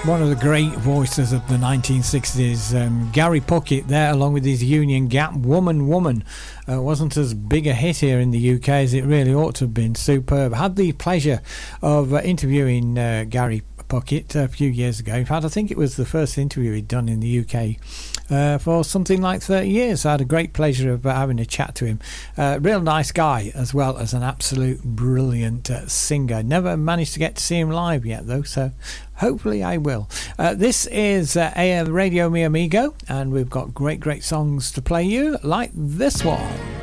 One of the great voices of the 1960s, Gary Puckett there, along with his Union Gap, Woman Woman. Wasn't as big a hit here in the UK as it really ought to have been. Superb. Had the pleasure of interviewing Gary Puckett a few years ago. In fact, I think it was the first interview he'd done in the UK for something like 30 years. I had a great pleasure of having a chat to him. Real nice guy, as well as an absolute brilliant singer. Never managed to get to see him live yet, though, so hopefully I will. This is Radio Mi Amigo, and we've got great songs to play you, like this one.